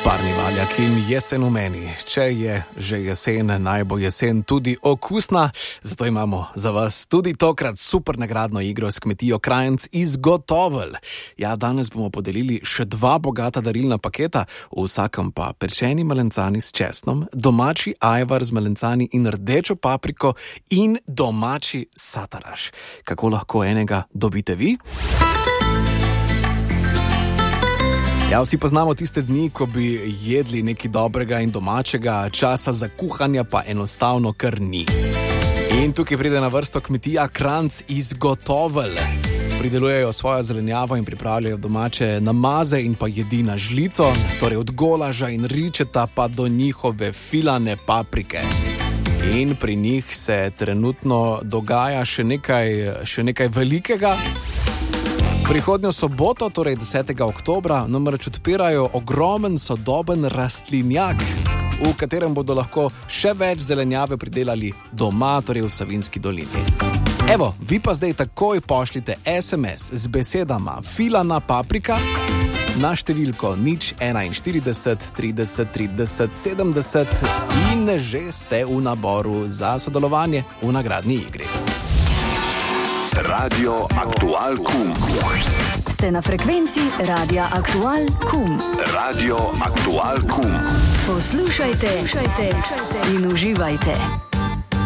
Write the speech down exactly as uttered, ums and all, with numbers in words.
Barni Valjak in jesen v meni. Če je že jesen, naj bo jesen tudi okusna, zato imamo za vas tudi tokrat super nagradno igro s kmetijo Krajnc iz Gotovelj. Ja, danes bomo podelili še dva bogata darilna paketa, v vsakem pa pečeni melencani s česnom, domači ajvar z melencani in rdečo papriko in domači sataraš. Kako lahko enega dobite vi? Ja, vsi poznamo tiste dni, ko bi jedli nekaj dobrega in domačega, časa za kuhanje pa enostavno kar ni. In tukaj pride na vrsto kmetija Krajnc iz Gotovelj. Pridelujejo svojo zelenjavo in pripravljajo domače namaze in pa jedi na žlico, torej od golaža in ričeta pa do njihove filane paprike. In pri njih se trenutno dogaja še nekaj, še nekaj velikega. Prihodnjo soboto, torej desetega oktobra, namreč odpirajo ogromen sodoben rastlinjak, v katerem bodo lahko še več zelenjave pridelali doma, torej v Savinjski dolini. Evo, vi pa zdaj takoj pošljite es em es z besedama filana paprika na številko nič enainštirideset trideset trideset sedemdeset in že ste v naboru za sodelovanje v nagradni igri. Radio Aktual Kum. Ste na frekvenci Radia Aktual Kum. Radio Aktual Kum. Poslušajte, poslušajte in uživajte.